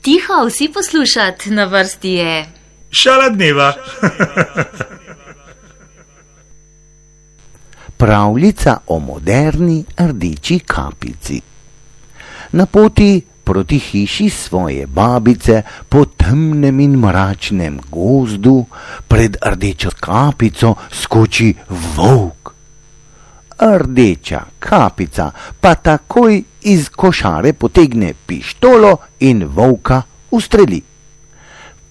Tiho, vsi poslušat, na vrsti je Šala dneva. Pravljica o moderni rdeči kapici. Na poti proti hiši svoje babice po temnem in mračnem gozdu pred rdečo kapico skoči volk. Rdeča kapica pa takoj iz košare potegne pištolo in volka ustreli.